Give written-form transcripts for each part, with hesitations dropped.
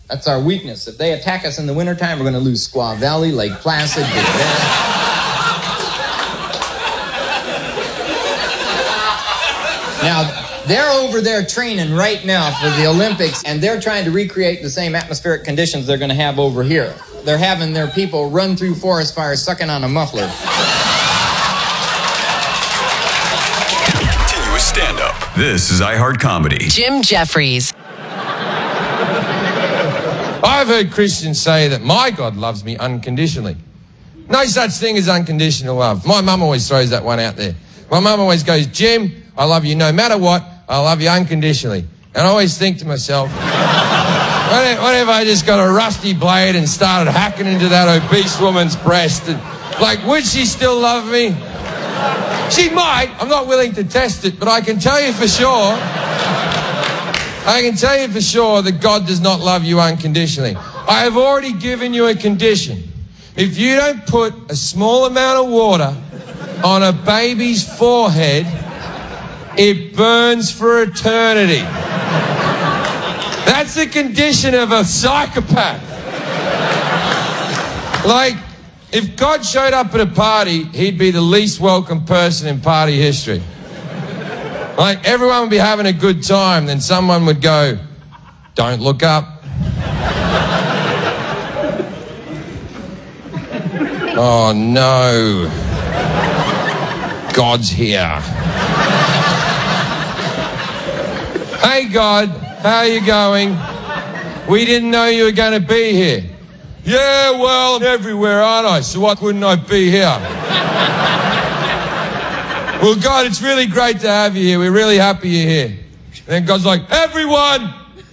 That's our weakness. If they attack us in the wintertime, we're going to lose Squaw Valley, Lake Placid, Big Bend. Now, they're over there training right now for the Olympics, and they're trying to recreate the same atmospheric conditions they're going to have over here. They're having their people run through forest fires sucking on a muffler. Continuous stand-up. This is iHeart Comedy. Jim Jeffries. I've heard Christians say that my God loves me unconditionally. No such thing as unconditional love. My mum always throws that one out there. My mum always goes, Jim, I love you no matter what. I love you unconditionally. And I always think to myself, what if I just got a rusty blade and started hacking into that obese woman's breast? And, like, would she still love me? She might. I'm not willing to test it, but I can tell you for sure... that God does not love you unconditionally. I have already given you a condition. If you don't put a small amount of water on a baby's forehead, it burns for eternity. That's the condition of a psychopath. Like, if God showed up at a party, he'd be the least welcome person in party history. Like, everyone would be having a good time, then someone would go, don't look up. Oh, no. God's here. Hey, God, how are you going? We didn't know you were going to be here. Yeah, well, I'm everywhere, aren't I? So why couldn't I be here? Well, God, it's really great to have you here. We're really happy you're here. And then God's like, everyone,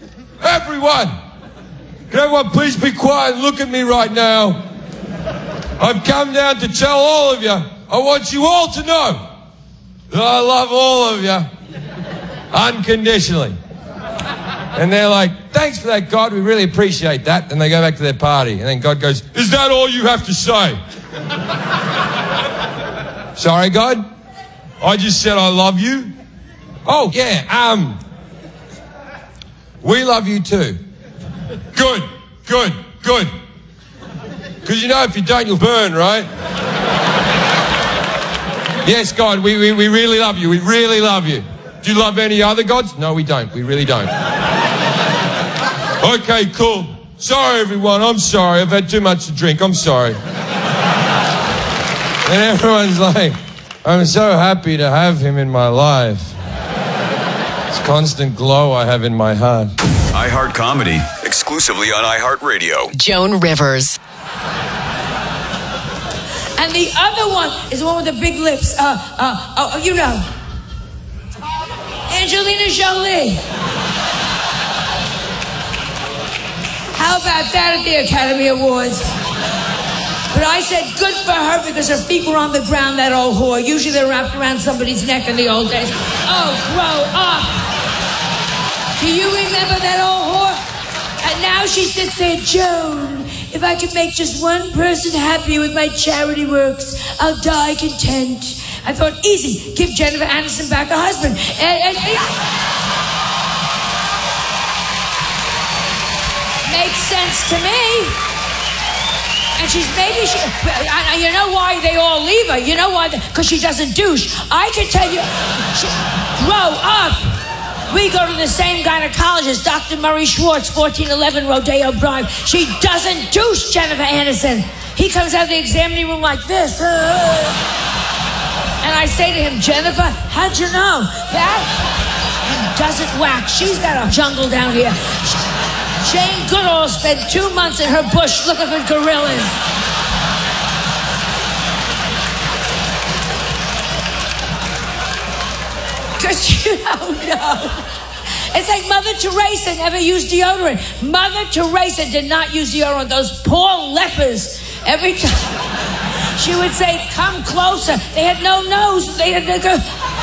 can everyone please be quiet and look at me right now? I've come down to tell all of you, I want you all to know that I love all of you unconditionally. And they're like, thanks for that, God. We really appreciate that. And they go back to their party. And then God goes, is that all you have to say? Sorry, God? I just said I love you. Oh, yeah, we love you too. Good. Because you know if you don't, you'll burn, right? Yes, God, we really love you. We really love you. Do you love any other gods? No, we don't. We really don't. Okay, cool. Sorry, everyone. I'm sorry. I've had too much to drink. I'm sorry. And everyone's like, I'm so happy to have him in my life. It's constant glow I have in my heart. iHeart Comedy, exclusively on iHeartRadio. Joan Rivers. And the other one is the one with the big lips. You know. Angelina Jolie. How about that at the Academy Awards? But I said good for her because her feet were on the ground, that old whore. Usually they're wrapped around somebody's neck in the old days. Oh, grow up. Do you remember that old whore? And now she sits there, Joan, if I could make just one person happy with my charity works, I'll die content. I thought, easy, give Jennifer Aniston back her husband. Makes sense to me. And you know why they all leave her? You know why? Because she doesn't douche. I can tell you, grow up. We go to the same gynecologist, Dr. Murray Schwartz, 1411 Rodeo Drive. She doesn't douche, Jennifer Aniston. He comes out of the examining room like this. And I say to him, Jennifer, how'd you know that? And doesn't whack. She's got a jungle down here. Jane Goodall spent 2 months in her bush looking for gorillas. Because you don't know. It's like Mother Teresa never used deodorant. Mother Teresa did not use deodorant. Those poor lepers, every time she would say, come closer. They had no nose. They had to go.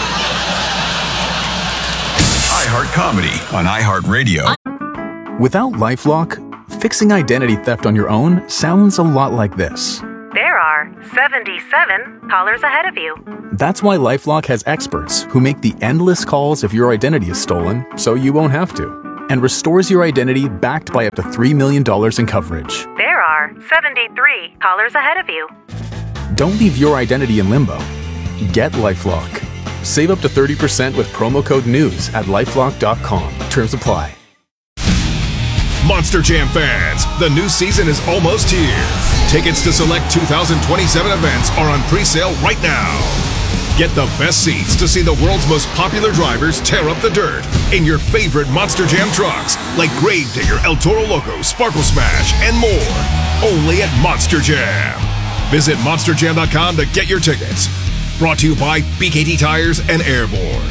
iHeart Comedy on iHeartRadio. Without LifeLock, fixing identity theft on your own sounds a lot like this. There are 77 callers ahead of you. That's why LifeLock has experts who make the endless calls if your identity is stolen, so you won't have to. and restores your identity backed by up to $3 million in coverage. There are 73 callers ahead of you. Don't leave your identity in limbo. Get LifeLock. Save up to 30% with promo code NEWS at LifeLock.com. Terms apply. Monster Jam fans, the new season is almost here. Tickets to select 2027 events are on pre-sale right now. Get the best seats to see the world's most popular drivers tear up the dirt in your favorite Monster Jam trucks like Gravedigger, El Toro Loco, Sparkle Smash, and more. Only at Monster Jam. Visit monsterjam.com to get your tickets. Brought to you by BKT Tires and Airborne.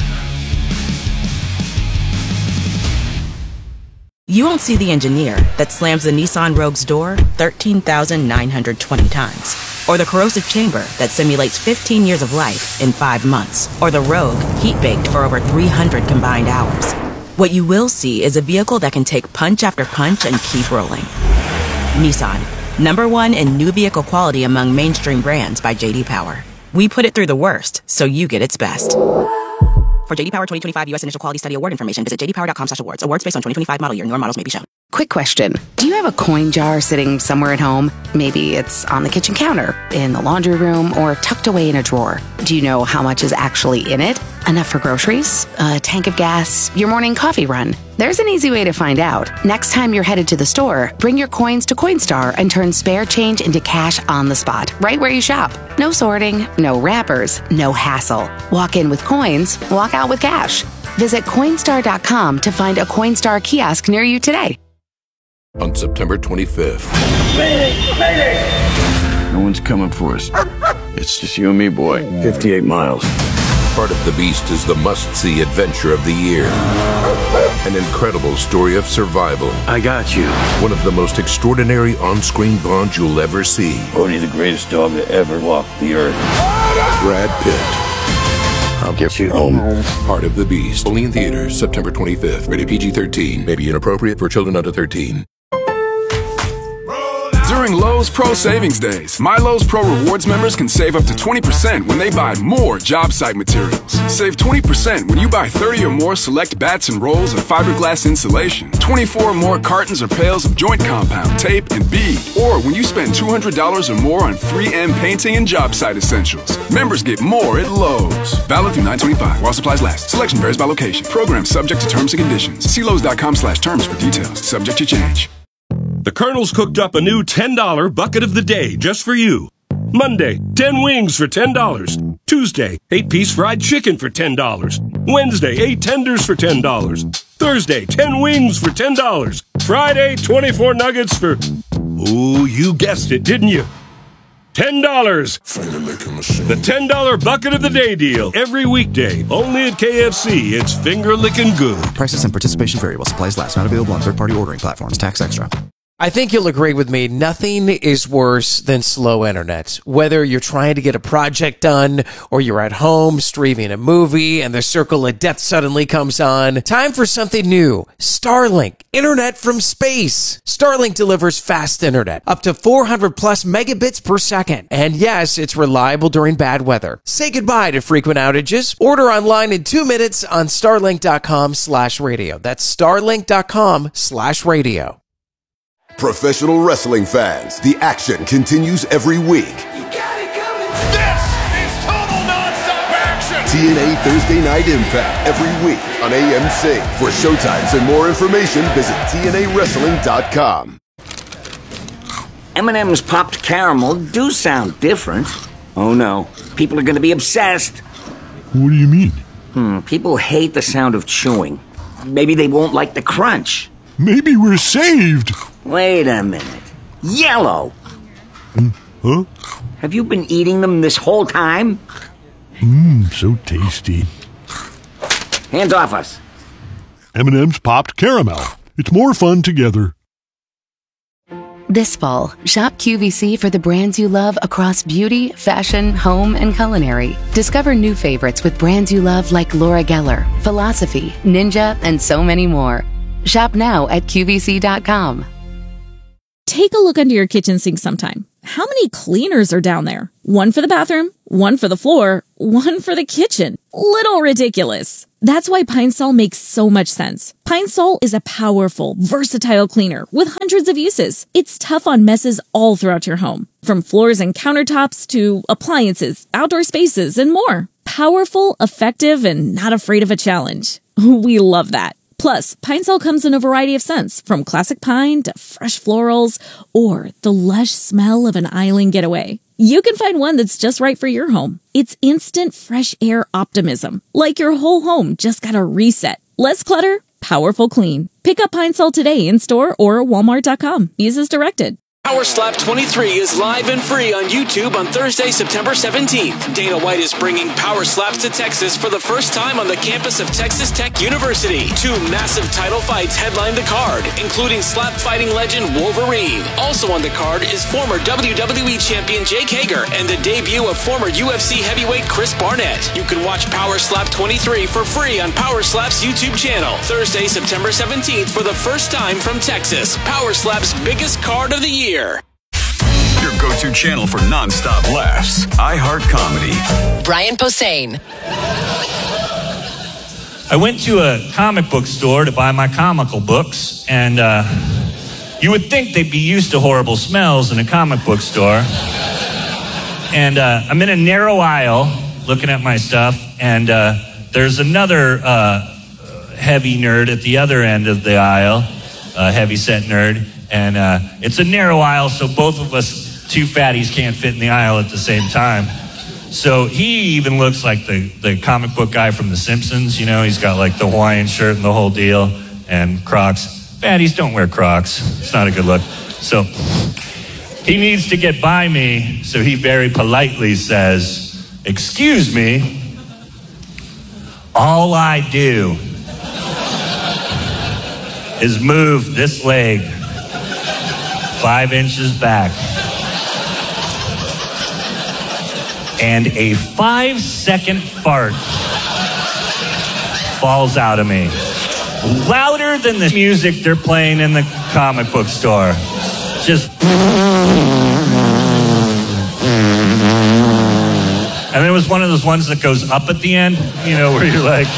You won't see the engineer that slams the Nissan Rogue's door 13,920 times. Or the corrosive chamber that simulates 15 years of life in 5 months. Or the Rogue heat-baked for over 300 combined hours. What you will see is a vehicle that can take punch after punch and keep rolling. Nissan, #1 in new vehicle quality among mainstream brands by J.D. Power. We put it through the worst, so you get its best. For J.D. Power 2025 U.S. Initial Quality Study Award information, visit jdpower.com/awards. Awards based on 2025 model year. Newer models may be shown. Quick question. Do you have a coin jar sitting somewhere at home? Maybe it's on the kitchen counter, in the laundry room, or tucked away in a drawer. Do you know how much is actually in it? Enough for groceries? A tank of gas? Your morning coffee run? There's an easy way to find out. Next time you're headed to the store, bring your coins to Coinstar and turn spare change into cash on the spot, right where you shop. No sorting, no wrappers, no hassle. Walk in with coins, walk out with cash. Visit Coinstar.com to find a Coinstar kiosk near you today. On September 25th. No one's coming for us. It's just you and me, boy. 58 miles. Heart of the Beast is the must-see adventure of the year. An incredible story of survival. I got you. One of the most extraordinary on-screen bonds you'll ever see. Only the greatest dog that ever walked the earth. Brad Pitt. I'll get you home. Heart of the Beast. Only in theaters September 25th. Rated PG-13. May be inappropriate for children under 13. During Lowe's Pro Savings Days, My Lowe's Pro Rewards members can save up to 20% when they buy more job site materials. Save 20% when you buy 30 or more select bats and rolls of fiberglass insulation, 24 or more cartons or pails of joint compound, tape, and bead, or when you spend $200 or more on 3M painting and job site essentials. Members get more at Lowe's. Valid through 9/25 while supplies last. Selection varies by location. Program subject to terms and conditions. See Lowe's.com/terms for details. Subject to change. The Colonel's cooked up a new $10 bucket of the day just for you. Monday, 10 wings for $10. Tuesday, 8-piece fried chicken for $10. Wednesday, 8 tenders for $10. Thursday, 10 wings for $10. Friday, 24 nuggets for... Oh, you guessed it, didn't you? $10. The $10 bucket of the day deal. Every weekday, only at KFC. It's finger-licking good. Prices and participation vary while supplies last. Not available on third-party ordering platforms. Tax extra. I think you'll agree with me. Nothing is worse than slow internet. Whether you're trying to get a project done or you're at home streaming a movie and the circle of death suddenly comes on. Time for something new. Starlink. Internet from space. Starlink delivers fast internet. Up to 400 plus megabits per second. And yes, it's reliable during bad weather. Say goodbye to frequent outages. Order online in 2 minutes on starlink.com/radio. That's starlink.com/radio. Professional wrestling fans, the action continues every week. This is total non-stop action! TNA Thursday Night Impact every week on AMC. For showtimes and more information, visit TNAWrestling.com. M&M's popped caramel do sound different. Oh no, people are going to be obsessed. What do you mean? People hate the sound of chewing. Maybe they won't like the crunch. Maybe we're saved. Wait a minute. Yellow. Huh? Have you been eating them this whole time? So tasty. Hands off us. M&M's popped caramel. It's more fun together. This fall, shop QVC for the brands you love across beauty, fashion, home, and culinary. Discover new favorites with brands you love like Laura Geller, Philosophy, Ninja, and so many more. Shop now at QVC.com. Take a look under your kitchen sink sometime. How many cleaners are down there? One for the bathroom, one for the floor, one for the kitchen. Little ridiculous. That's why Pine Sol makes so much sense. Pine Sol is a powerful, versatile cleaner with hundreds of uses. It's tough on messes all throughout your home, from floors and countertops to appliances, outdoor spaces, and more. Powerful, effective, and not afraid of a challenge. We love that. Plus, Pine Sol comes in a variety of scents, from classic pine to fresh florals, or the lush smell of an island getaway. You can find one that's just right for your home. It's instant fresh air optimism, like your whole home just got a reset. Less clutter, powerful clean. Pick up Pine Sol today in store or walmart.com. Use as directed. Power Slap 23 is live and free on YouTube on Thursday, September 17th. Dana White is bringing Power Slaps to Texas for the first time on the campus of Texas Tech University. 2 massive title fights headline the card, including slap fighting legend Wolverine. Also on the card is former WWE champion Jake Hager and the debut of former UFC heavyweight Chris Barnett. You can watch Power Slap 23 for free on Power Slap's YouTube channel. Thursday, September 17th for the first time from Texas. Power Slap's biggest card of the year. Your go-to channel for non-stop laughs. iHeart Comedy. Brian Posehn. I went to a comic book store to buy my comical books, and you would think they'd be used to horrible smells in a comic book store. And I'm in a narrow aisle looking at my stuff, and there's another heavy nerd at the other end of the aisle, a heavy-set nerd. And it's a narrow aisle, so both of us 2 fatties can't fit in the aisle at the same time. So he even looks like the comic book guy from The Simpsons. You know, he's got like the Hawaiian shirt and the whole deal, and Crocs. Fatties don't wear Crocs. It's not a good look. So he needs to get by me, so he very politely says, "Excuse me, all I do is move this leg 5 inches back, and a 5-second fart falls out of me, louder than the music they're playing in the comic book store. Just, and it was one of those ones that goes up at the end, you know, where you're like,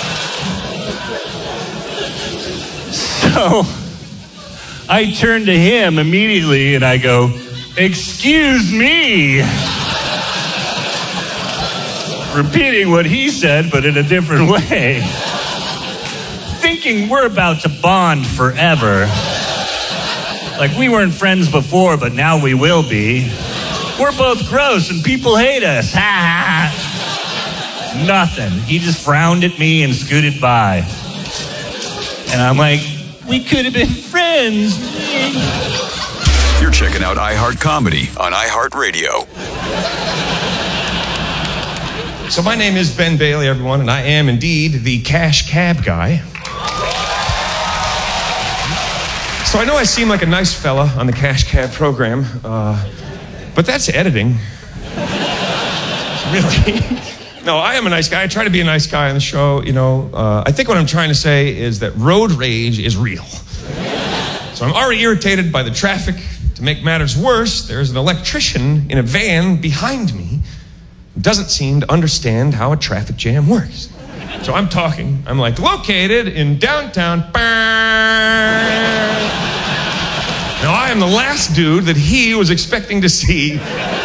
so I turn to him immediately and I go, "Excuse me." Repeating what he said, but in a different way. Thinking we're about to bond forever. Like we weren't friends before, but now we will be. We're both gross and people hate us. Ha ha. Nothing. He just frowned at me and scooted by. And I'm like, we could have been friends. You're checking out iHeart Comedy on iHeartRadio. So my name is Ben Bailey, everyone, and I am indeed the cash cab guy. So I know I seem like a nice fella on the cash cab program, but that's editing. Really? No, I am a nice guy. I try to be a nice guy on the show, you know. I think what I'm trying to say is that road rage is real. So I'm already irritated by the traffic. To make matters worse, there's an electrician in a van behind me who doesn't seem to understand how a traffic jam works. So I'm talking. I'm like, located in downtown. Now, I am the last dude that he was expecting to see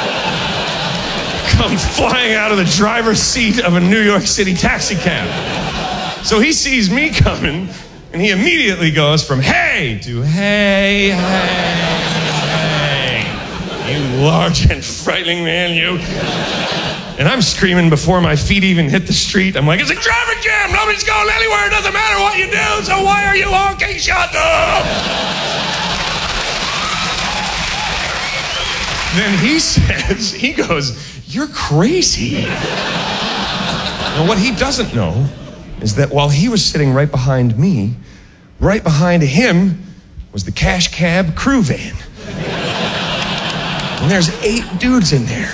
come flying out of the driver's seat of a New York City taxi cab. So he sees me coming, and he immediately goes from hey to hey, hey, hey. You large and frightening man, you. And I'm screaming before my feet even hit the street. I'm like, it's a traffic jam. Nobody's going anywhere. It doesn't matter what you do. So why are you honking? Shut up. Then he says, he goes, you're crazy. Now, what he doesn't know is that while he was sitting right behind me, right behind him was the cash cab crew van. And there's 8 dudes in there.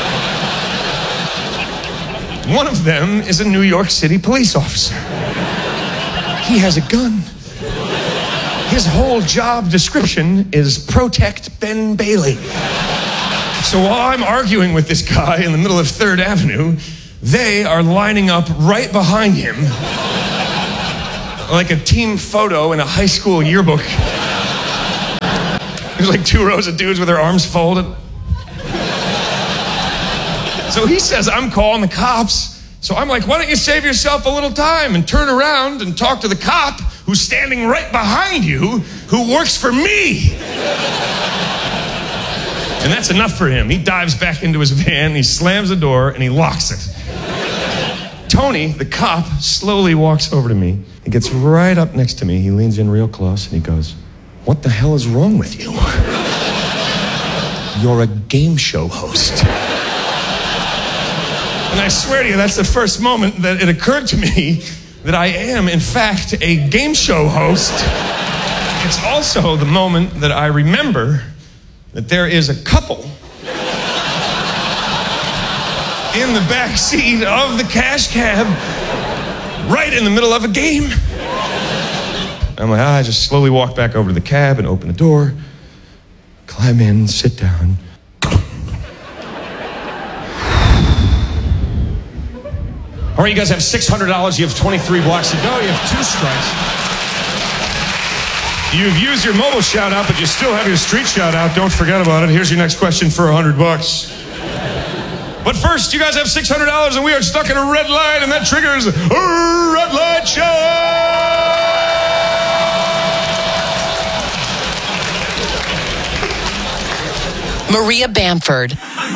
One of them is a New York City police officer. He has a gun. His whole job description is protect Ben Bailey. So while I'm arguing with this guy in the middle of 3rd Avenue, They are lining up right behind him like a team photo in a high school yearbook. There's like 2 rows of dudes with their arms folded. So he says, I'm calling the cops. So I'm like, why don't you save yourself a little time and turn around and talk to the cop who's standing right behind you, who works for me. And that's enough for him. He dives back into his van, he slams the door, and he locks it. Tony, the cop, slowly walks over to me. He gets right up next to me. He leans in real close, and he goes, what the hell is wrong with you? You're a game show host. And I swear to you, that's the first moment that it occurred to me that I am, in fact, a game show host. It's also the moment that I remember that there is a couple in the back seat of the cash cab right in the middle of a game. I'm like, I just slowly walk back over to the cab and open the door, climb in, sit down. All right, you guys have $600. You have 23 blocks to go. You have 2 strikes. You've used your mobile shout out, but you still have your street shout out. Don't forget about it. Here's your next question for $100. But first, you guys have $600 and we are stuck in a red light, and that triggers a red light show. Maria Bamford.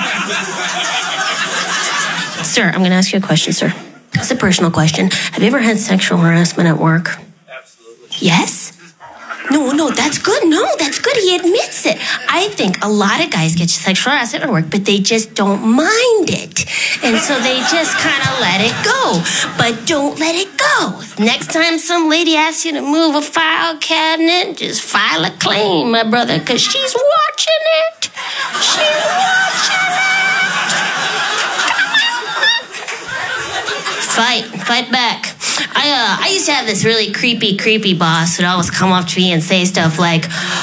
Sir, I'm going to ask you a question, sir. It's a personal question. Have you ever had sexual harassment at work? Absolutely. Yes? No, that's good. No, that's good. He admits it. I think a lot of guys get sexual harassment at work, but they just don't mind it. And so they just kind of let it go. But don't let it go. Next time some lady asks you to move a file cabinet, just file a claim, my brother, because she's watching it. She's watching it. Fight back. I used to have this really creepy boss who'd always come up to me and say stuff like,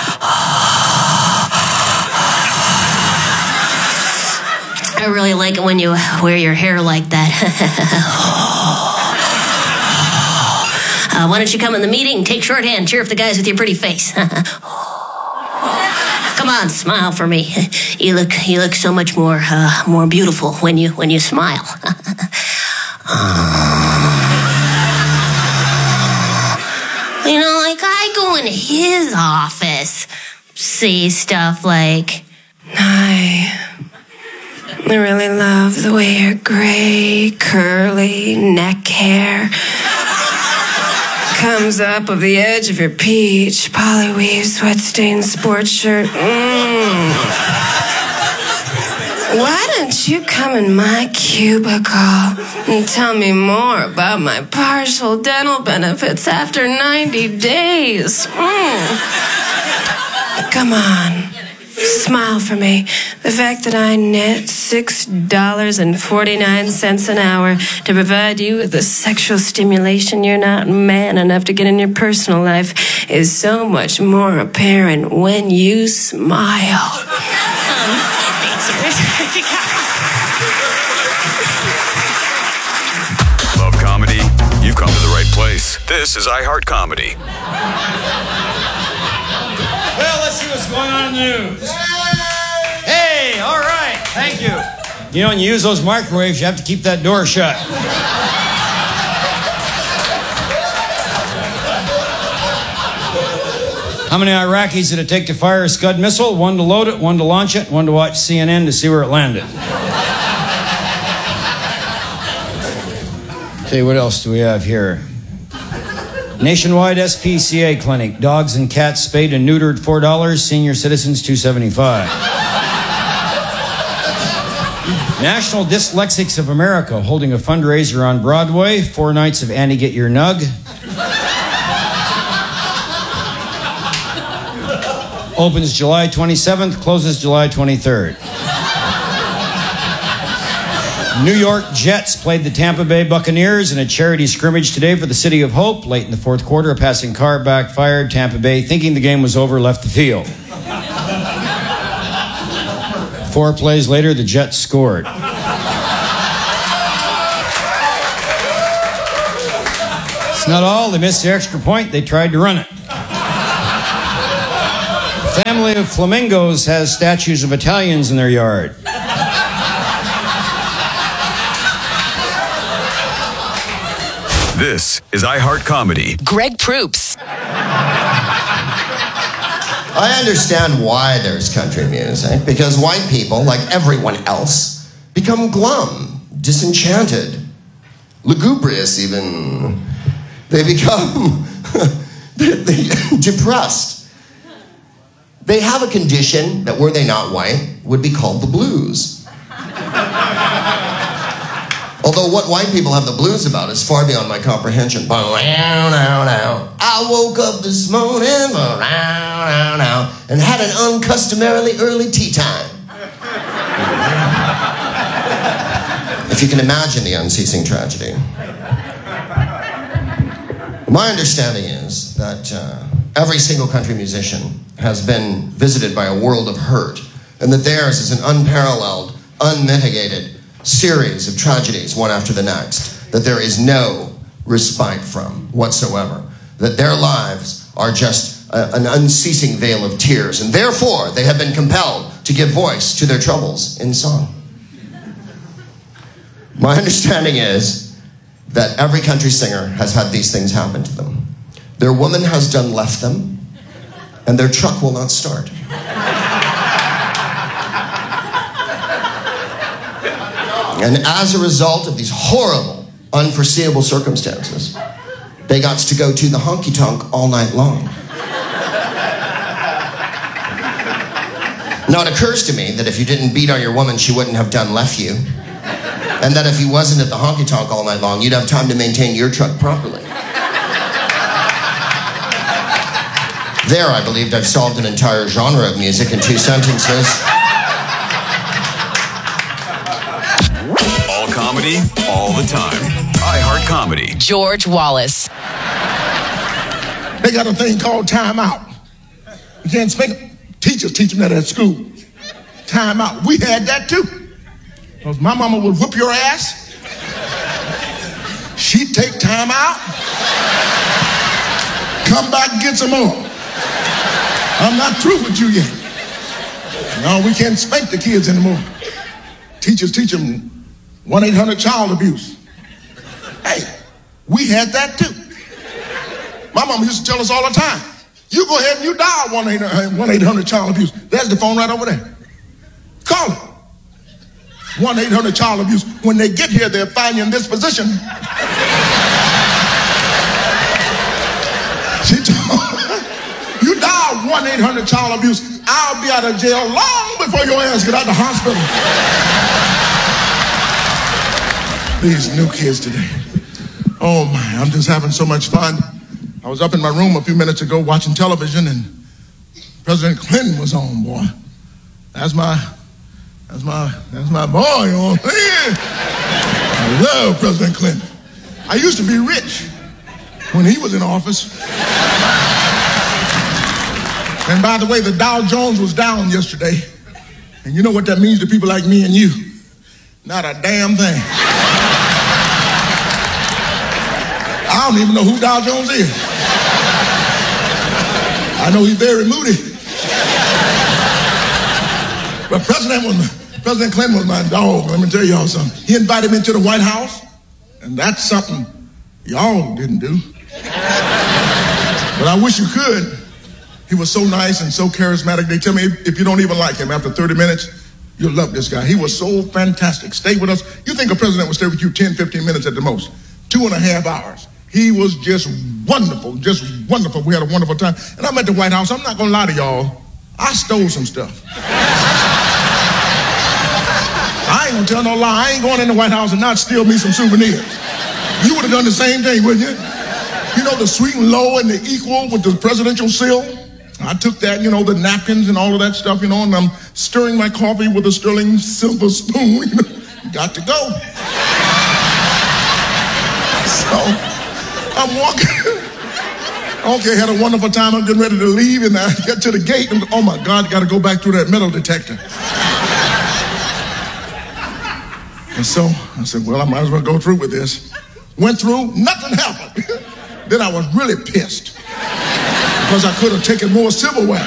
I really like it when you wear your hair like that. Why don't you come in the meeting, take shorthand, cheer up the guys with your pretty face. Come on, smile for me. You look so much more beautiful when you smile. You know, like I go into his office, say stuff like, hi, I really love the way your gray, curly neck hair comes up of the edge of your peach polyweave sweat-stained sports shirt. Why don't you come in my cubicle and tell me more about my partial dental benefits after 90 days? Come on. Smile for me. The fact that I net $6.49 an hour to provide you with the sexual stimulation you're not man enough to get in your personal life is so much more apparent when you smile. Love comedy? You've come to the right place. This is iHeart Comedy. Well, let's see what's going on in the news. Hey, all right, thank you. You know, when you use those microwaves, you have to keep that door shut. How many Iraqis did it take to fire a Scud missile? 1 to load it, 1 to launch it, 1 to watch CNN to see where it landed. Okay, what else do we have here? Nationwide SPCA clinic. Dogs and cats spayed and neutered $4. Senior citizens $2.75. National Dyslexics of America holding a fundraiser on Broadway. 4 nights of Annie Get Your Nug. Opens July 27th, closes July 23rd. New York Jets played the Tampa Bay Buccaneers in a charity scrimmage today for the City of Hope. Late in the fourth quarter, a passing car backfired. Tampa Bay, thinking the game was over, left the field. 4 plays later, the Jets scored. That's not all. They missed the extra point. They tried to run it. A family of flamingos has statues of Italians in their yard. This is iHeart Comedy. Greg Proops. I understand why there's country music. Because white people, like everyone else, become glum, disenchanted, lugubrious even. They become depressed. They have a condition that, were they not white, would be called the blues. Although what white people have the blues about is far beyond my comprehension. I woke up this morning and had an uncustomarily early tea time. If you can imagine the unceasing tragedy. My understanding is that every single country musician has been visited by a world of hurt, and that theirs is an unparalleled, unmitigated series of tragedies, one after the next, that there is no respite from whatsoever, that their lives are just an unceasing veil of tears, and therefore they have been compelled to give voice to their troubles in song. My understanding is that every country singer has had these things happen to them. Their woman has done left them, and their truck will not start. And as a result of these horrible, unforeseeable circumstances, they got to go to the honky-tonk all night long. Now, it occurs to me that if you didn't beat on your woman, she wouldn't have done left you. And that if you wasn't at the honky-tonk all night long, you'd have time to maintain your truck properly. There, I believed I've solved an entire genre of music in 2 sentences. All comedy, all the time. iHeart Comedy. George Wallace. They got a thing called time out. You can't speak. Teachers teach them that at school. Time out. We had that too. Because my mama would whoop your ass. She'd take time out. Come back and get some more. I'm not through with you yet. No, we can't spank the kids anymore. Teachers teach them 1-800-child abuse. Hey, we had that too. My mama used to tell us all the time, you go ahead and you dial 1-800-child abuse. There's the phone right over there. Call it. 1-800-child abuse. When they get here, they'll find you in this position. She told you dial 1-800-child abuse, I'll be out of jail long before your ass get out of the hospital. These new kids today. Oh my, I'm just having so much fun. I was up in my room a few minutes ago watching television, and President Clinton was on, boy. That's my boy, you know. I love President Clinton. I used to be rich when he was in office. And by the way, the Dow Jones was down yesterday. And you know what that means to people like me and you? Not a damn thing. I don't even know who Dow Jones is. I know he's very moody. But President Clinton was my dog. Let me tell y'all something. He invited me to the White House, and that's something y'all didn't do. But I wish you could. He was so nice and so charismatic. They tell me if you don't even like him after 30 minutes, you'll love this guy. He was so fantastic. Stay with us. You think a president would stay with you 10, 15 minutes at the most. 2.5 hours. He was just wonderful, just wonderful. We had a wonderful time. And I'm at the White House. I'm not going to lie to y'all. I stole some stuff. I ain't going to tell no lie. I ain't going in the White House and not steal me some souvenirs. You would have done the same thing, wouldn't you? You know, the sweet and low and the equal with the presidential seal? I took that, you know, the napkins and all of that stuff, you know, and I'm stirring my coffee with a sterling silver spoon. Got to go. So I'm walking. Okay, had a wonderful time. I'm getting ready to leave, and I get to the gate, and oh my God, got to go back through that metal detector. And so I said, well, I might as well go through with this. Went through, nothing happened. Then I was really pissed because I could have taken more silverware.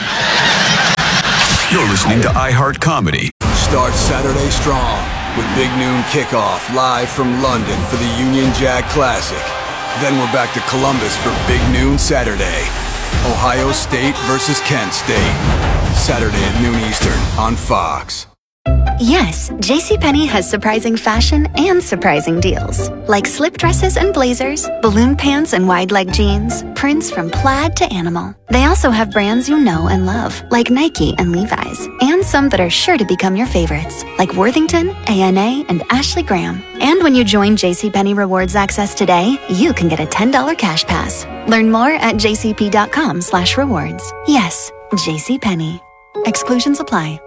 You're listening to iHeart Comedy. Start Saturday strong with Big Noon Kickoff live from London for the Union Jack Classic. Then we're back to Columbus for Big Noon Saturday. Ohio State versus Kent State. Saturday at noon Eastern on Fox. Yes, JCPenney has surprising fashion and surprising deals. Like slip dresses and blazers, balloon pants and wide leg jeans, prints from plaid to animal. They also have brands you know and love, like Nike and Levi's, and some that are sure to become your favorites, like Worthington, A&A, and Ashley Graham. And when you join JCPenney Rewards Access today, you can get a $10 cash pass. Learn more at jcp.com/rewards. Yes, JCPenney. Exclusions apply.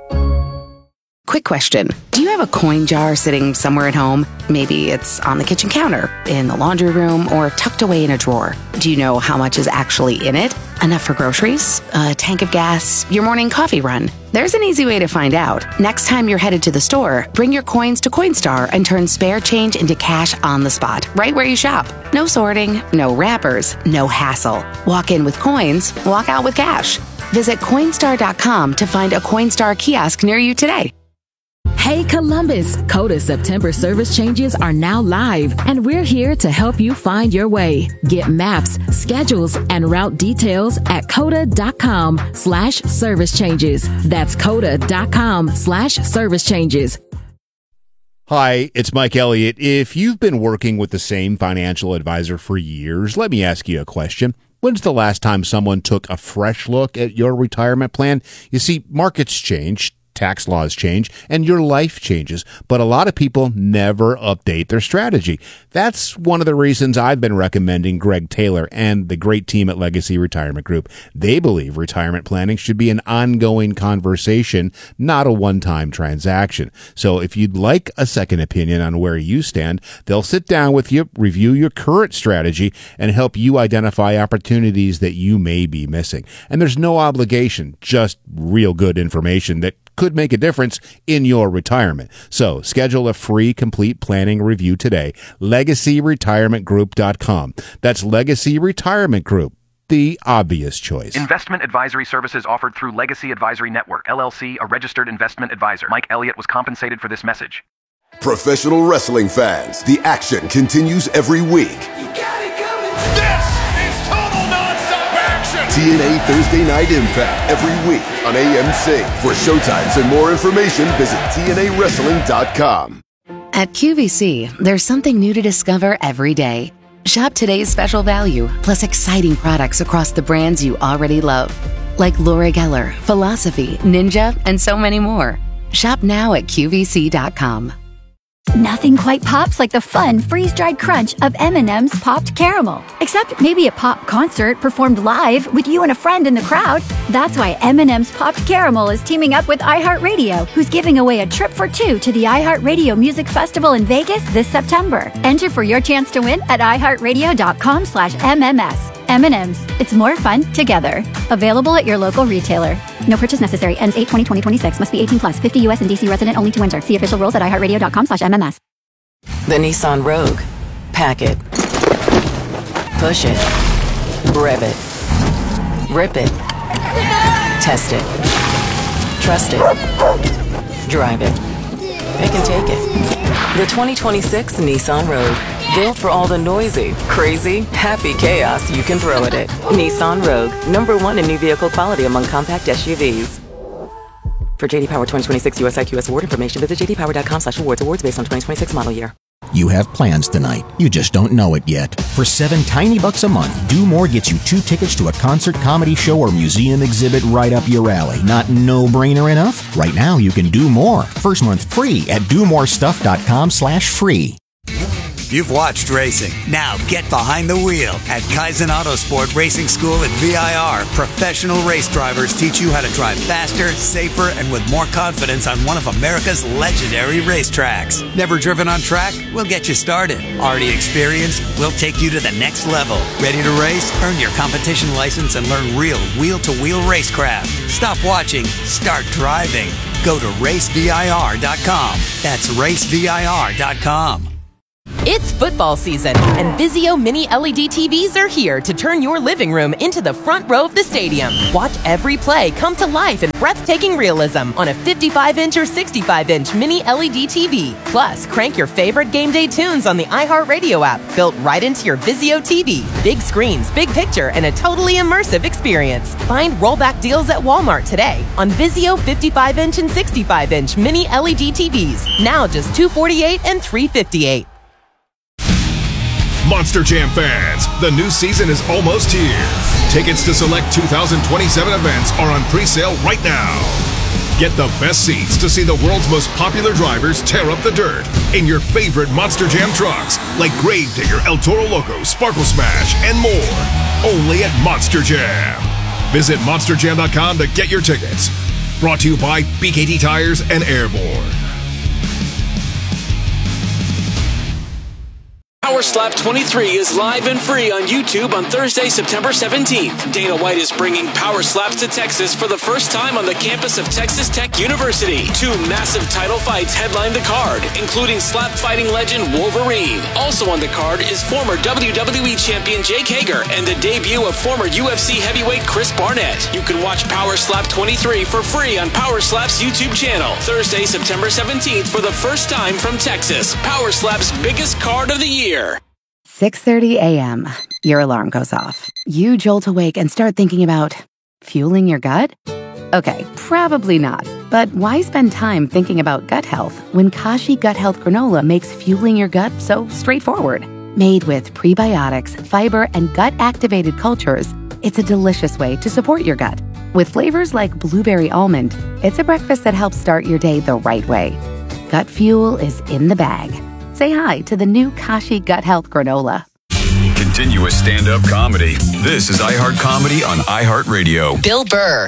Quick question. Do you have a coin jar sitting somewhere at home? Maybe it's on the kitchen counter, in the laundry room, or tucked away in a drawer. Do you know how much is actually in it? Enough for groceries, a tank of gas, your morning coffee run? There's an easy way to find out. Next time you're headed to the store, bring your coins to Coinstar and turn spare change into cash on the spot, right where you shop. No sorting, no wrappers, no hassle. Walk in with coins, walk out with cash. Visit Coinstar.com to find a Coinstar kiosk near you today. Hey Columbus, Coda September service changes are now live, and we're here to help you find your way. Get maps, schedules, and route details at coda.com/service changes. That's coda.com/service changes. Hi, it's Mike Elliott. If you've been working with the same financial advisor for years, let me ask you a question. When's the last time someone took a fresh look at your retirement plan? You see, markets change, tax laws change, and your life changes, but a lot of people never update their strategy. That's one of the reasons I've been recommending Greg Taylor and the great team at Legacy Retirement Group. They believe retirement planning should be an ongoing conversation, not a one-time transaction. So if you'd like a second opinion on where you stand, they'll sit down with you, review your current strategy, and help you identify opportunities that you may be missing. And there's no obligation, just real good information that could make a difference in your retirement. So schedule a free complete planning review today. LegacyRetirementGroup.com. That's Legacy Retirement Group, the obvious choice. Investment advisory services offered through Legacy Advisory Network, LLC, a registered investment advisor. Mike Elliott was compensated for this message. Professional wrestling fans, the action continues every week. TNA Thursday Night Impact every week on AMC. For showtimes and more information, visit TNAWrestling.com. At QVC, there's something new to discover every day. Shop today's special value, plus exciting products across the brands you already love, like Laura Geller, Philosophy, Ninja, and so many more. Shop now at QVC.com. Nothing quite pops like the fun freeze-dried crunch of M&M's Popped Caramel. Except maybe a pop concert performed live with you and a friend in the crowd. That's why M&M's Popped Caramel is teaming up with iHeartRadio, who's giving away a trip for two to the iHeartRadio Music Festival in Vegas this September. Enter for your chance to win at iHeartRadio.com/MMS. M&M's. It's more fun together. Available at your local retailer. No purchase necessary. Ends 8/20/2026. Must be 18 plus. 50 U.S. and D.C. resident only to enter. See official rules at iHeartRadio.com/MMS. The Nissan Rogue. Pack it. Push it. Rev it. Rip it. Test it. Trust it. Drive it. Pick and take it. The 2026 Nissan Rogue. Built for all the noisy, crazy, happy chaos you can throw at it. Nissan Rogue. #1 in new vehicle quality among compact SUVs. For JD Power 2026 US IQS award information, visit jdpower.com/awards. Awards based on 2026 model year. You have plans tonight. You just don't know it yet. For $7 tiny bucks a month, Do More gets you 2 tickets to a concert, comedy show, or museum exhibit right up your alley. Not no-brainer enough? Right now, you can do more. First month free at domorestuff.com/free. You've watched racing. Now get behind the wheel at Kaizen Autosport Racing School at VIR. Professional race drivers teach you how to drive faster, safer, and with more confidence on one of America's legendary racetracks. Never driven on track? We'll get you started. Already experienced? We'll take you to the next level. Ready to race? Earn your competition license and learn real wheel-to-wheel racecraft. Stop watching. Start driving. Go to racevir.com. That's racevir.com. It's football season, and Vizio Mini LED TVs are here to turn your living room into the front row of the stadium. Watch every play come to life in breathtaking realism on a 55-inch or 65-inch Mini LED TV. Plus, crank your favorite game day tunes on the iHeartRadio app, built right into your Vizio TV. Big screens, big picture, and a totally immersive experience. Find rollback deals at Walmart today on Vizio 55-inch and 65-inch Mini LED TVs. Now just $248 and $358. Monster Jam fans, the new season is almost here. Tickets to select 2027 events are on pre-sale right now. Get the best seats to see the world's most popular drivers tear up the dirt in your favorite Monster Jam trucks like Gravedigger, El Toro Loco, Sparkle Smash, and more. Only at Monster Jam. Visit monsterjam.com to get your tickets. Brought to you by BKT Tires and Airborne. Power Slap 23 is live and free on YouTube on Thursday, September 17th. Dana White is bringing Power Slaps to Texas for the first time on the campus of Texas Tech University. 2 massive title fights headline the card, including slap fighting legend Wolverine. Also on the card is former WWE champion Jake Hager and the debut of former UFC heavyweight Chris Barnett. You can watch Power Slap 23 for free on Power Slap's YouTube channel. Thursday, September 17th for the first time from Texas. Power Slap's biggest card of the year. 6:30 a.m. Your alarm goes off. You jolt awake and start thinking about fueling your gut? Okay, probably not. But why spend time thinking about gut health when Kashi Gut Health Granola makes fueling your gut so straightforward? Made with prebiotics, fiber, and gut-activated cultures, it's a delicious way to support your gut. With flavors like blueberry almond, it's a breakfast that helps start your day the right way. Gut fuel is in the bag. Say hi to the new Kashi Gut Health Granola. Continuous stand-up comedy. This is iHeart Comedy on iHeartRadio. Bill Burr.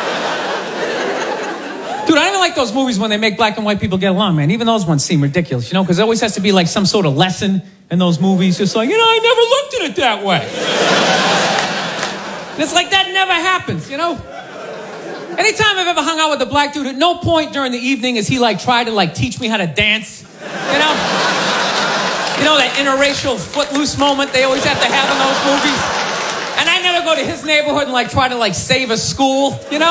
Dude, I don't even like those movies when they make black and white people get along, man. Even those ones seem ridiculous, because there always has to be like some sort of lesson in those movies. Just like, I never looked at it that way. And it's like that never happens, Anytime I've ever hung out with a black dude, at no point during the evening has he tried to teach me how to dance. That interracial footloose moment they always have to have in those movies. And I never go to his neighborhood and try to save a school,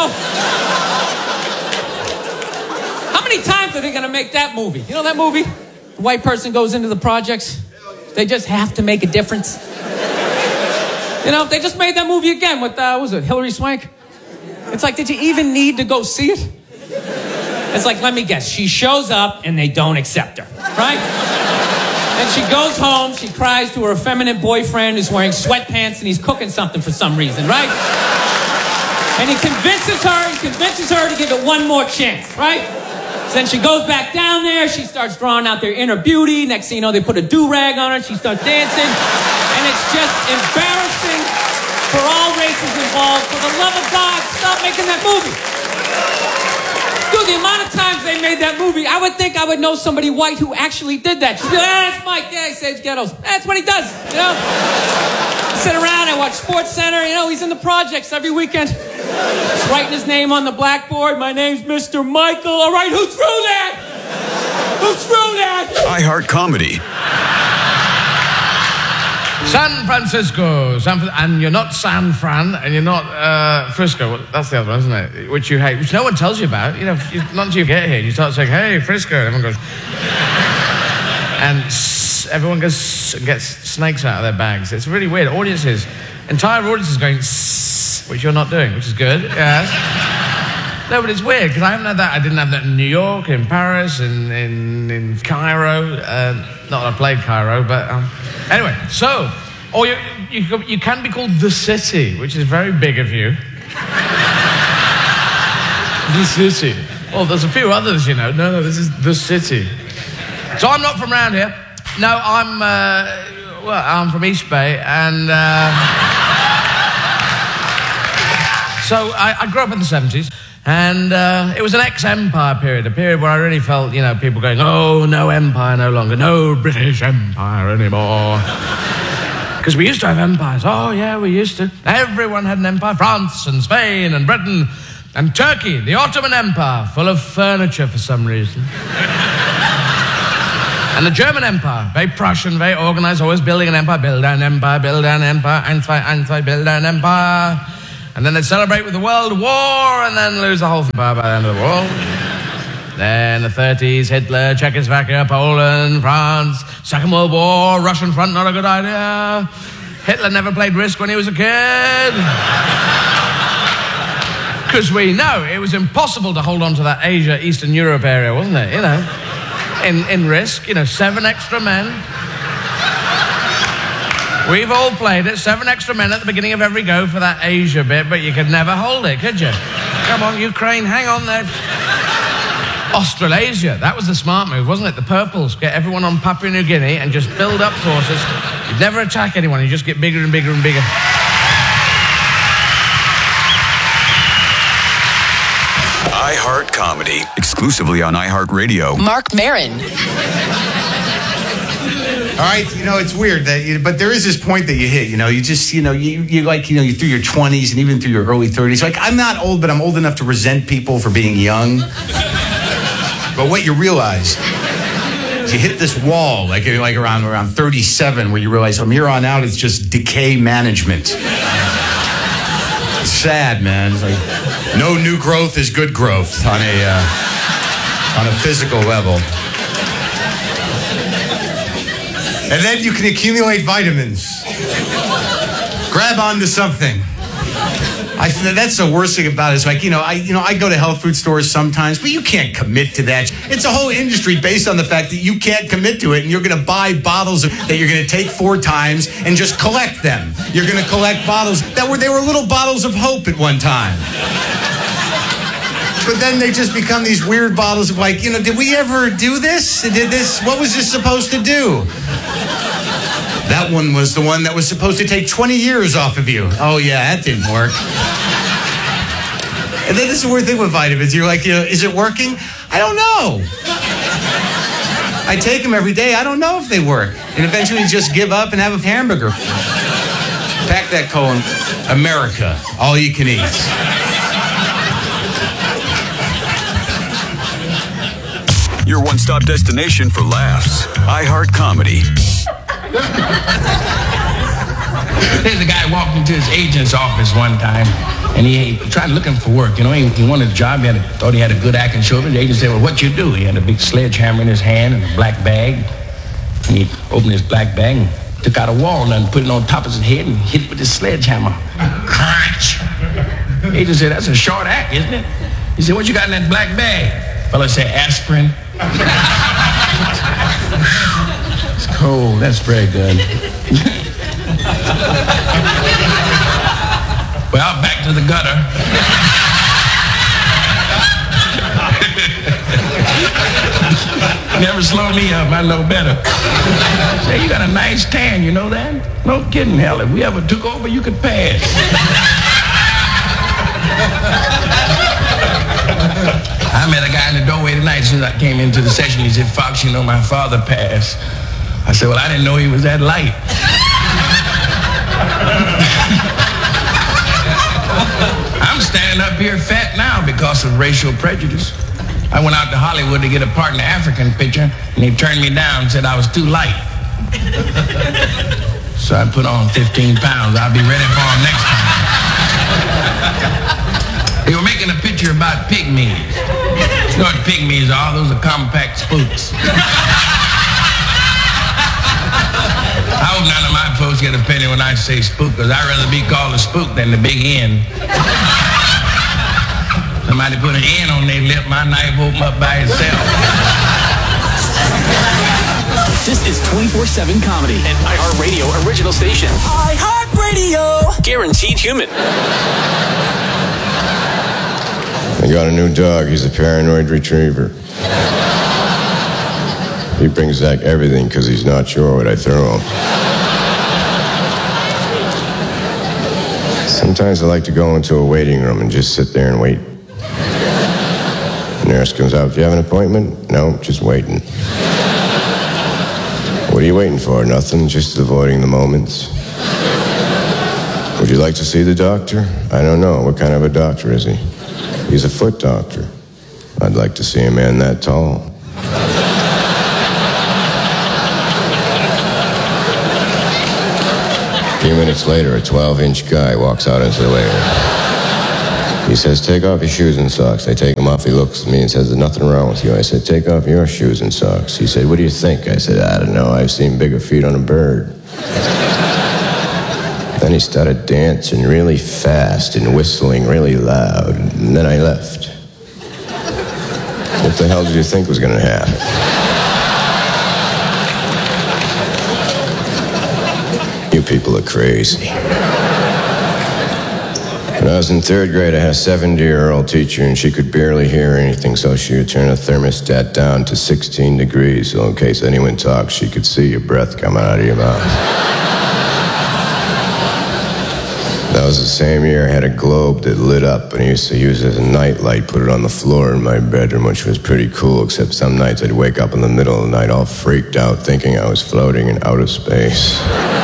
How many times are they gonna make that movie? That movie? The white person goes into the projects. They just have to make a difference. They just made that movie again with, Hilary Swank? It's like, did you even need to go see it? It's like, let me guess, she shows up and they don't accept her, right? And she goes home, she cries to her effeminate boyfriend who's wearing sweatpants and he's cooking something for some reason, right? And he convinces her to give it one more chance, right? So then she goes back down there, she starts drawing out their inner beauty. Next thing you know, they put a do-rag on her, she starts dancing. And it's just embarrassing for all races involved. For the love of God, stop making that movie. Dude, the amount of times they made that movie, I would think I would know somebody white who actually did that. She'd be like, that's Mike, yeah, he saves ghettos. That's what he does, I sit around, I watch Sports Center, he's in the projects every weekend. He's writing his name on the blackboard. My name's Mr. Michael. All right, who threw that? Who threw that? iHeart Comedy. San Francisco, and you're not San Fran, and you're not Frisco. That's the other one, isn't it? Which you hate, which no one tells you about. Not until you get here, you start saying, "Hey, Frisco," and everyone goes, and everyone goes and gets snakes out of their bags. It's really weird. Entire audiences going, which you're not doing, which is good. Yes. No, but it's weird because I haven't had that. I didn't have that in New York, in Paris, in Cairo. Not that I played Cairo, but anyway. So, or you can be called the city, which is very big of you. The city. Well, there's a few others, No, this is the city. So I'm not from around here. No, I'm from East Bay, and so I grew up in the 70s. And it was an ex-empire period, a period where I really felt, people going, oh, no empire no longer, no British Empire anymore. Because we used to have empires. Oh, yeah, we used to. Everyone had an empire. France and Spain and Britain and Turkey, the Ottoman Empire, full of furniture for some reason. And the German Empire, very Prussian, very organized, always building an empire, build an empire, Einstein, build an empire. And then they'd celebrate with the World War and then lose the whole empire by the end of the war. Then the 30s, Hitler, Czechoslovakia, Poland, France, Second World War, Russian front, not a good idea. Hitler never played Risk when he was a kid. Because we know it was impossible to hold on to that Asia, Eastern Europe area, wasn't it? You know, in Risk, 7 extra men. We've all played it, 7 extra men at the beginning of every go for that Asia bit, but you could never hold it, could you? Come on, Ukraine, hang on there. Australasia, that was the smart move, wasn't it? The purples, get everyone on Papua New Guinea and just build up forces. You'd never attack anyone, you just get bigger and bigger and bigger. iHeart Comedy, exclusively on iHeartRadio. Mark Maron. All right, it's weird that, but there is this point that you hit. You just, you through your 20s and even through your early 30s. Like, I'm not old, but I'm old enough to resent people for being young. But what you realize is you hit this wall, like around 37, where you realize from here on out it's just decay management. It's sad, man. It's like no new growth is good growth on a physical level. And then you can accumulate vitamins. Grab onto something. That's the worst thing about it. It's like, I go to health food stores sometimes, but you can't commit to that. It's a whole industry based on the fact that you can't commit to it, and you're going to buy bottles that you're going to take 4 times and just collect them. You're going to collect bottles they were little bottles of hope at one time. But then they just become these weird bottles of like, did we ever do this? What was this supposed to do? That one was the one that was supposed to take 20 years off of you. Oh, yeah, that didn't work. And then this is the weird thing with vitamins. You're like, is it working? I don't know. I take them every day. I don't know if they work. And eventually you just give up and have a hamburger. Pack that colon. America, all you can eat. Your one-stop destination for laughs. iHeart Comedy. There's a guy walked into his agent's office one time, and he tried looking for work. He wanted a job. He thought he had a good acting show. The agent said, well, what you do? He had a big sledgehammer in his hand and a black bag. And he opened his black bag and took out a walnut and put it on top of his head and hit it with his sledgehammer. Crunch! The agent said, that's a short act, isn't it? He said, what you got in that black bag? The fellow said, aspirin. It's cold. That's very good. Well, back to the gutter. Never slow me up. I know better. Say, you got a nice tan. You know that? No kidding, hell. If we ever took over, you could pass. I met a guy in the doorway tonight as soon as I came into the session. He said, Fox, my father passed. I said, well, I didn't know he was that light. I'm standing up here fat now because of racial prejudice. I went out to Hollywood to get a part in the African picture, and they turned me down and said I was too light. So I put on 15 pounds. I'll be ready for them next time. They were making a picture about pygmies. You know what pygmies are? Those are compact spooks. I hope none of my folks get offended when I say spook, because I'd rather be called a spook than the big N. Somebody put an N on their lip, my knife opened up by itself. This is 24/7 Comedy, an iHeartRadio original station. iHeartRadio! Guaranteed human. I got a new dog. He's a paranoid retriever. He brings back everything because he's not sure what I throw him. Sometimes I like to go into a waiting room and just sit there and wait. The nurse comes out, do you have an appointment? No, just waiting. What are you waiting for? Nothing, just avoiding the moments. Would you like to see the doctor? I don't know. What kind of a doctor is he? He's a foot doctor. I'd like to see a man that tall. minutes later, a 12-inch guy walks out into the living room. He says, take off your shoes and socks. I take them off. He looks at me and says, there's nothing wrong with you. I said, take off your shoes and socks. He said, what do you think? I said, I don't know. I've seen bigger feet on a bird. Then he started dancing really fast and whistling really loud. And then I left. What the hell did you think was going to happen? You people are crazy. When I was in third grade, I had a 70-year-old teacher, and she could barely hear anything, so she would turn the thermostat down to 16 degrees, so in case anyone talks, she could see your breath coming out of your mouth. That was the same year I had a globe that lit up, and I used to use it as a nightlight, put it on the floor in my bedroom, which was pretty cool, except some nights I'd wake up in the middle of the night all freaked out, thinking I was floating in outer space.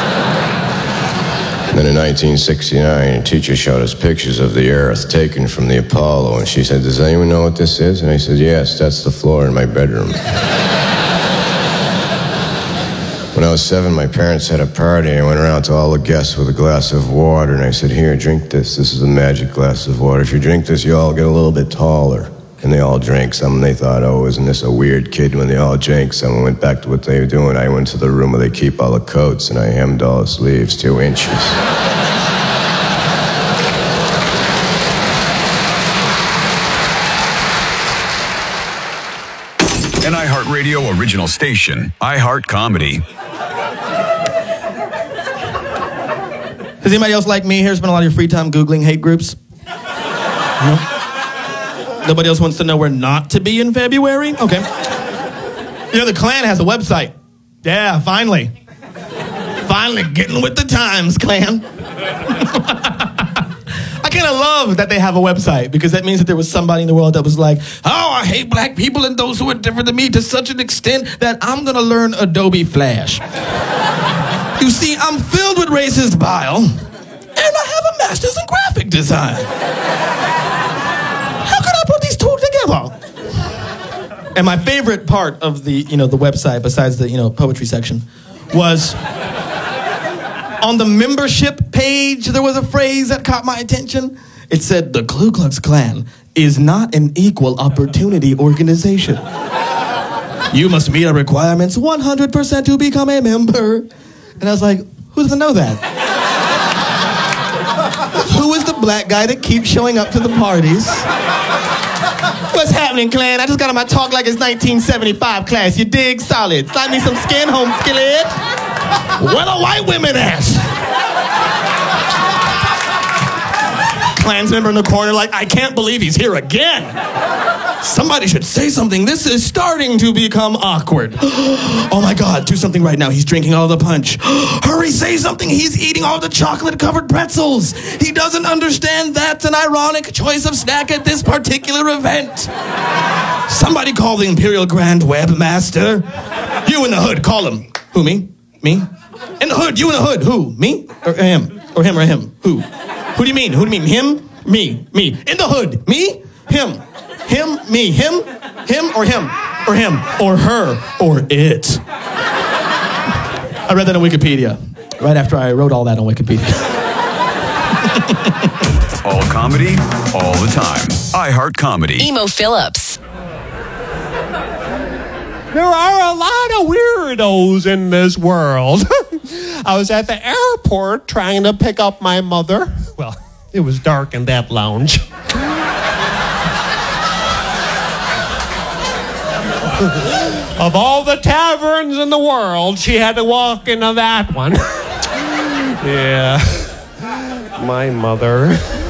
Then in 1969, a teacher showed us pictures of the Earth taken from the Apollo, and she said, does anyone know what this is? And I said, yes, that's the floor in my bedroom. When I was 7, my parents had a party, and I went around to all the guests with a glass of water, and I said, here, drink this. This is a magic glass of water. If you drink this, you all get a little bit taller. And they all drank some, and they thought, oh, isn't this a weird kid? When they all drank some and went back to what they were doing, I went to the room where they keep all the coats, and I hemmed all the sleeves 2 inches. An iHeartRadio original station, iHeart Comedy. Does anybody else like me here spend a lot of your free time Googling hate groups? No? Nobody else wants to know where not to be in February? Okay. You know, the Klan has a website. Yeah, finally. Finally getting with the times, Klan. I kind of love that they have a website, because that means that there was somebody in the world that was like, oh, I hate black people and those who are different than me to such an extent that I'm going to learn Adobe Flash. You see, I'm filled with racist bile, and I have a master's in graphic design. And my favorite part of the website, besides the, poetry section, was on the membership page, there was a phrase that caught my attention. It said, the Ku Klux Klan is not an equal opportunity organization. You must meet our requirements 100% to become a member. And I was like, who doesn't know that? Who is the black guy that keeps showing up to the parties? What's happening, Klan? I just got on my talk like it's 1975 class. You dig? Solid. Slide me some skin, home skillet. Where the white women at? Klan's member in the corner like, I can't believe he's here again. Somebody should say something. This is starting to become awkward. Oh my God, do something right now. He's drinking all the punch. Hurry, say something. He's eating all the chocolate-covered pretzels. He doesn't understand that's an ironic choice of snack at this particular event. Somebody call the Imperial Grand Webmaster. You in the hood, call him. Who, me? Me? In the hood, you in the hood. Who? Me? Or him? Or him or him? Who? Who do you mean? Who do you mean? Him? Me? Me. In the hood. Me? Him? Him, me, him, or him, or him, or her, or it. I read that on Wikipedia, right after I wrote all that on Wikipedia. All comedy, all the time. iHeart Comedy. Emo Phillips. There are a lot of weirdos in this world. I was at the airport trying to pick up my mother. Well, it was dark in that lounge. Of all the taverns in the world, she had to walk into that one. Yeah. My mother.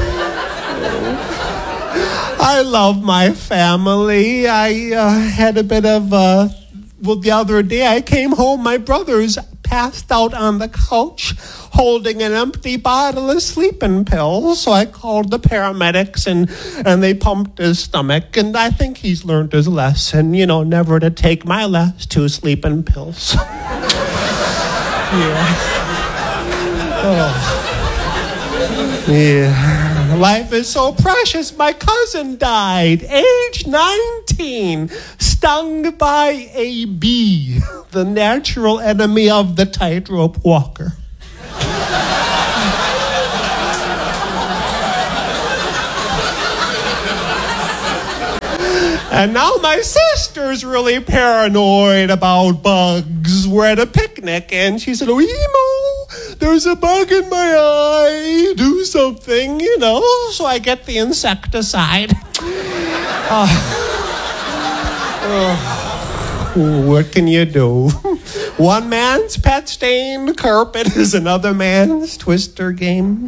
I love my family. I had a bit of, the other day I came home, my brother's passed out on the couch holding an empty bottle of sleeping pills. So I called the paramedics and they pumped his stomach. And I think he's learned his lesson, never to take my last 2 sleeping pills. Yeah. Oh. Yeah. Life is so precious. My cousin died, age 19, stung by a bee, the natural enemy of the tightrope walker. And now my sister's really paranoid about bugs. We're at a picnic, and she said, "Oh, Emo, there's a bug in my eye. Do something, you know." So I get the insecticide. What can you do? One man's pet-stained carpet is another man's twister game.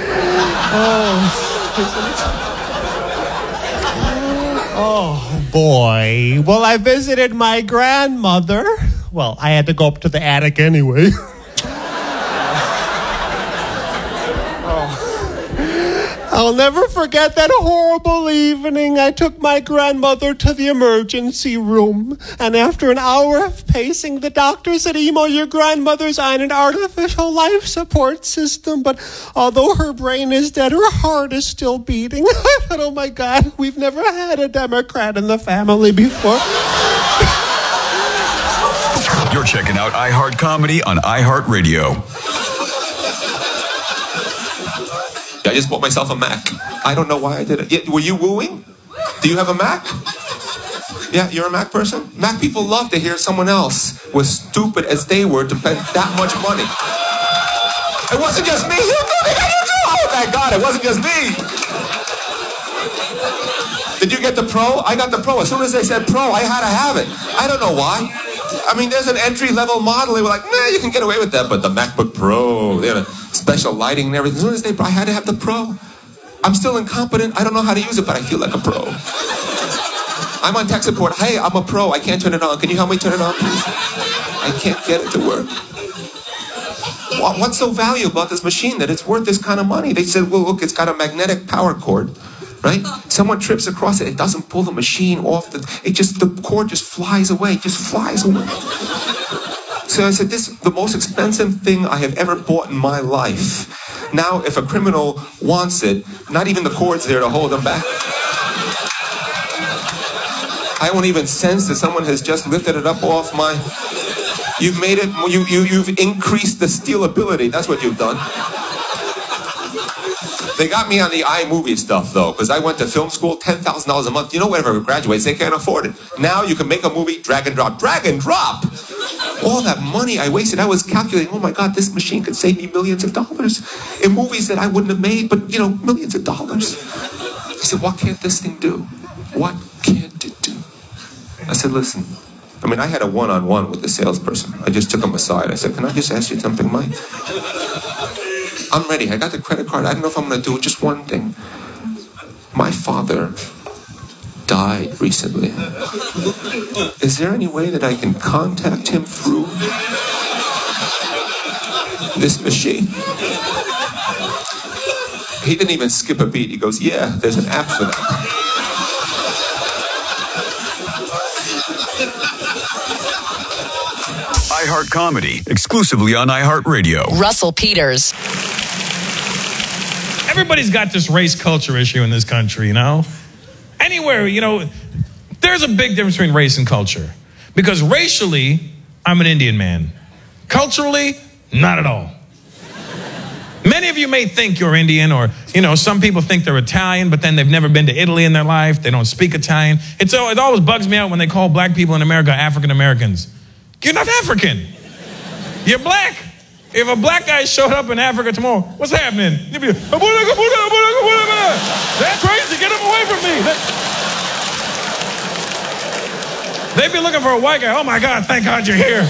Oh, boy. Well, I visited my grandmother. Well, I had to go up to the attic anyway. I'll never forget that horrible evening. I took my grandmother to the emergency room, and after an hour of pacing, the doctor said, "Emo, your grandmother's on an artificial life support system, but although her brain is dead, her heart is still beating." I thought, oh my God, we've never had a Democrat in the family before. You're checking out iHeart Comedy on iHeartRadio. I just bought myself a Mac. I don't know why I did it. Yeah, were you wooing? Do you have a Mac? Yeah, you're a Mac person? Mac people love to hear someone else was stupid as they were to spend that much money. It wasn't just me. Oh, thank God, it wasn't just me. Did you get the Pro? I got the Pro. As soon as they said Pro, I had to have it. I don't know why. I mean, there's an entry-level model. They were like, nah, you can get away with that. But the MacBook Pro, they had special lighting and everything. As soon as they, I had to have the Pro. I'm still incompetent. I don't know how to use it, but I feel like a pro. I'm on tech support. Hey, I'm a pro. I can't turn it on. Can you help me turn it on, please? I can't get it to work. What's so valuable about this machine that it's worth this kind of money? They said, well, look, it's got a magnetic power cord. Right? Someone trips across it. It doesn't pull the machine off. The cord just flies away. Just flies away. So I said, this is the most expensive thing I have ever bought in my life. Now, if a criminal wants it, not even the cord's there to hold them back. I won't even sense that someone has just lifted it up off my... You've made it... You've increased the stealability. That's what you've done. They got me on the iMovie stuff, though, because I went to film school, $10,000 a month. You know, whatever graduates, they can't afford it. Now you can make a movie, drag and drop. Drag and drop! All that money I wasted, I was calculating, oh my God, this machine could save me millions of dollars in movies that I wouldn't have made, but, you know, millions of dollars. He said, what can't this thing do? What can't it do? I said, listen. I mean, I had a one-on-one with the salesperson. I just took him aside. I said, can I just ask you something, Mike? I'm ready. I got the credit card. I don't know if I'm going to do just one thing. My father died recently. Is there any way that I can contact him through this machine? He didn't even skip a beat. He goes, yeah, there's an app for that. iHeart Comedy, exclusively on iHeartRadio. Russell Peters. Everybody's got this race culture issue in this country, you know? Anywhere, you know, there's a big difference between race and culture. Because racially, I'm an Indian man. Culturally, not at all. Many of you may think you're Indian, or, you know, some people think they're Italian, but then they've never been to Italy in their life. They don't speak Italian. It always bugs me out when they call black people in America African Americans. You're not African. You're black. If a black guy showed up in Africa tomorrow, what's happening? You'd be, that's crazy. Get him away from me. They'd be looking for a white guy. Oh, my God, thank God you're here.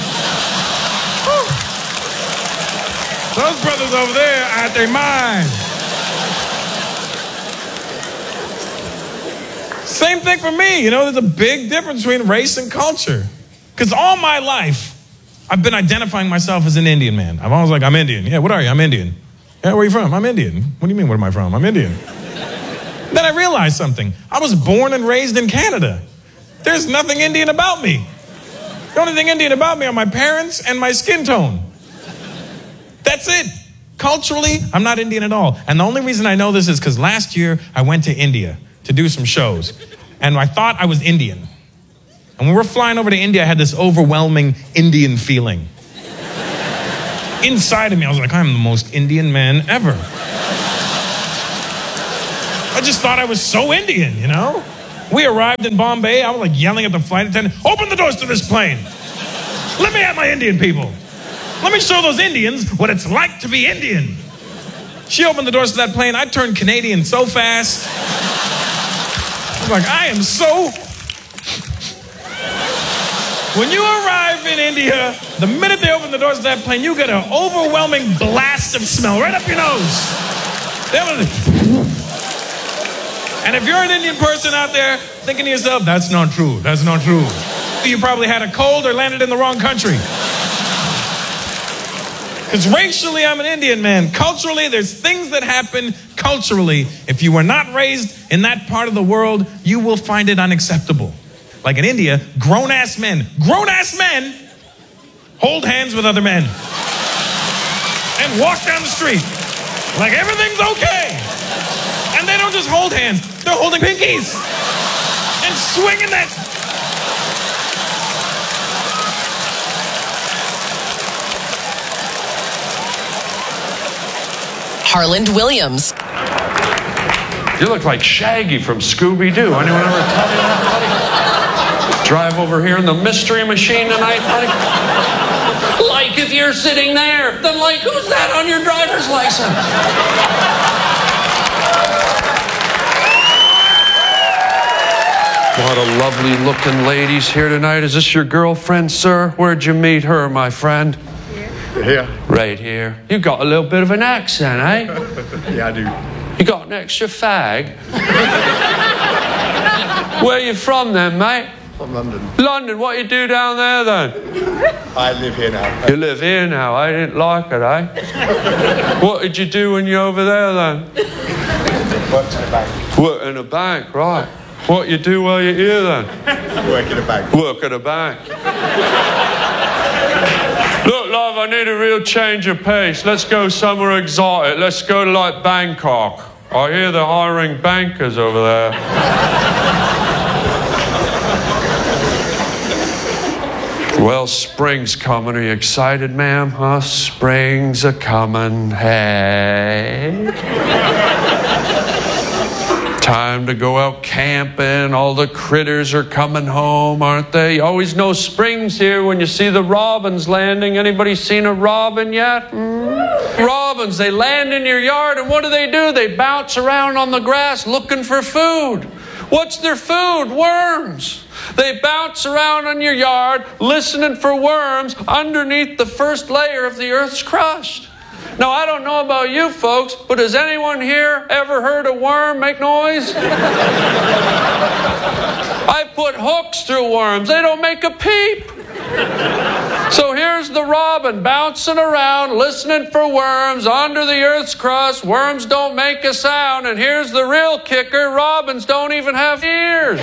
Those brothers over there are out their mind. Same thing for me. You know, there's a big difference between race and culture. Because all my life, I've been identifying myself as an Indian man. I'm always like, I'm Indian. Yeah, what are you? I'm Indian. Yeah, where are you from? I'm Indian. What do you mean, where am I from? I'm Indian. Then I realized something. I was born and raised in Canada. There's nothing Indian about me. The only thing Indian about me are my parents and my skin tone. That's it. Culturally, I'm not Indian at all. And the only reason I know this is because last year I went to India to do some shows. And I thought I was Indian. And when we were flying over to India, I had this overwhelming Indian feeling. Inside of me, I was like, I'm the most Indian man ever. I just thought I was so Indian, you know? We arrived in Bombay. I was like yelling at the flight attendant, open the doors to this plane. Let me at my Indian people. Let me show those Indians what it's like to be Indian. She opened the doors to that plane. I turned Canadian so fast. I was like, I am so... When you arrive in India, the minute they open the doors to that plane, you get an overwhelming blast of smell right up your nose. And if you're an Indian person out there thinking to yourself, that's not true, that's not true. You probably had a cold or landed in the wrong country. Because racially, I'm an Indian man. Culturally, there's things that happen culturally. If you were not raised in that part of the world, you will find it unacceptable. Like in India, grown-ass men hold hands with other men and walk down the street like everything's okay. And they don't just hold hands, they're holding pinkies and swinging that. Harland Williams. You look like Shaggy from Scooby-Doo. Anyone ever tell you that, buddy? Drive over here in the mystery machine tonight, buddy? Like if you're sitting there, then like who's that on your driver's license? What a lovely looking lady's here tonight. Is this your girlfriend, sir? Where'd you meet her, my friend? Here. Right here. You got a little bit of an accent, eh? Yeah, I do. You got an extra fag? Where you from then, mate? From London. London, what you do down there then? I live here now. You live here now, I didn't like it, eh? What did you do when you're over there then? Worked in a bank. Work in a bank, right. What you do while you're here then? Work in a bank. Work at a bank. Look, love, I need a real change of pace. Let's go somewhere exotic. Let's go to like Bangkok. I hear they're hiring bankers over there. Well, spring's coming. Are you excited, ma'am? Huh? Spring's a-coming. Hey. Time to go out camping. All the critters are coming home, aren't they? You always know spring's here when you see the robins landing. Anybody seen a robin yet? Robins, they land in your yard, and what do? They bounce around on the grass looking for food. What's their food? Worms. They bounce around in your yard listening for worms underneath the first layer of the Earth's crust. Now, I don't know about you folks, but has anyone here ever heard a worm make noise? I put hooks through worms. They don't make a peep. So here's the robin bouncing around, listening for worms under the Earth's crust. Worms don't make a sound. And here's the real kicker. Robins don't even have ears.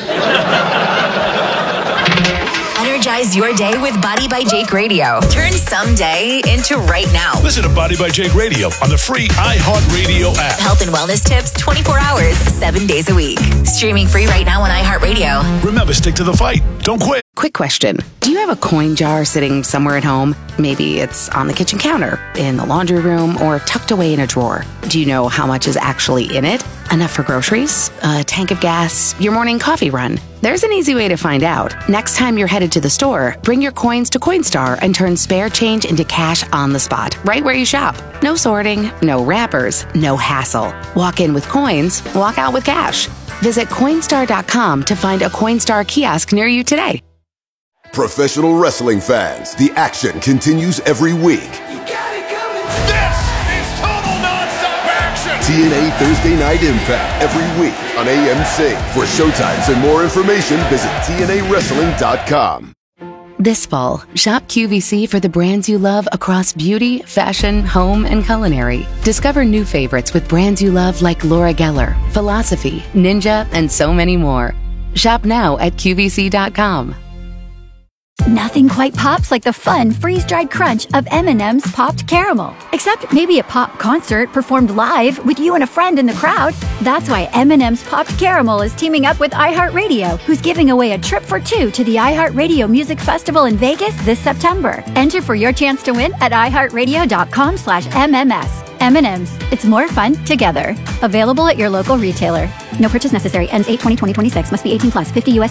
Energize your day with Body by Jake Radio. Turn someday into right now. Listen to Body by Jake Radio on the free iHeartRadio app. Health and wellness tips 24 hours, 7 days a week. Streaming free right now on iHeartRadio. Remember, stick to the fight. Don't quit. Quick question. Do you have a coin jar sitting somewhere at home? Maybe it's on the kitchen counter, in the laundry room, or tucked away in a drawer. Do you know how much is actually in it? Enough for groceries? A tank of gas? Your morning coffee run? There's an easy way to find out. Next time you're headed to the store, bring your coins to Coinstar and turn spare change into cash on the spot, right where you shop. No sorting, no wrappers, no hassle. Walk in with coins, walk out with cash. Visit Coinstar.com to find a Coinstar kiosk near you today. Professional wrestling fans, the action continues every week. TNA Thursday Night Impact every week on AMC. For showtimes and more information, visit TNAWrestling.com. This fall, shop QVC for the brands you love across beauty, fashion, home, and culinary. Discover new favorites with brands you love like Laura Geller, Philosophy, Ninja, and so many more. Shop now at QVC.com. Nothing quite pops like the fun freeze-dried crunch of M&M's Popped Caramel. Except maybe a pop concert performed live with you and a friend in the crowd. That's why M&M's Popped Caramel is teaming up with iHeartRadio, who's giving away a trip for two to the iHeartRadio Music Festival in Vegas this September. Enter for your chance to win at iHeartRadio.com/MMS. M&M's. It's more fun together. Available at your local retailer. No purchase necessary. Ends 8/20/2026. Must be 18 plus. 50 US